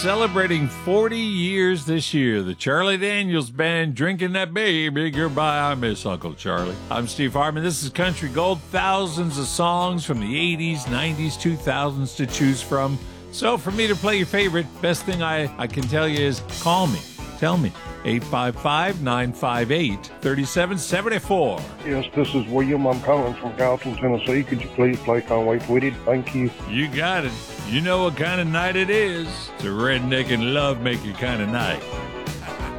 celebrating 40 years this year. The Charlie Daniels Band, Drinking That Baby Goodbye. I miss Uncle Charlie. I'm Steve Hartman. This is Country Gold. Thousands of songs from the 80s, 90s, 2000s to choose from. So for me to play your favorite, best thing I can tell you is call me. Tell me. 855-958-3774. Yes, this is William. I'm calling from Gallatin, Tennessee. Could you please play Conway Twitty? Thank you. You got it. You know what kind of night it is. It's a redneck and love making kind of night.